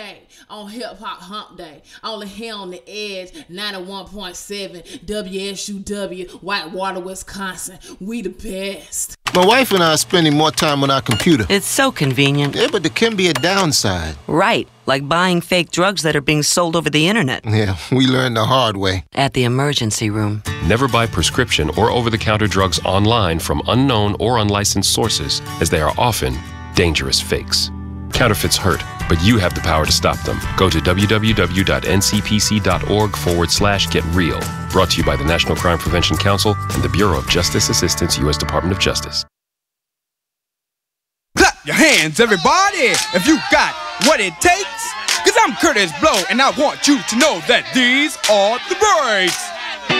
day on Hip Hop Hump Day. Only here on the edge, 91.7 WSUW, Whitewater, Wisconsin. We the best. My wife and I are spending more time on our computer. It's so convenient. Yeah, but there can be a downside. Right, like buying fake drugs that are being sold over the internet. Yeah, we learned the hard way. At the emergency room. Never buy prescription or over-the-counter drugs online from unknown or unlicensed sources, as they are often dangerous fakes. Counterfeits hurt, but you have the power to stop them. Go to www.ncpc.org/getreal. Brought to you by the National Crime Prevention Council and the Bureau of Justice Assistance, U.S. Department of Justice. Clap your hands, everybody, if you got what it takes. Cause I'm Curtis Blow, and I want you to know that these are the breaks.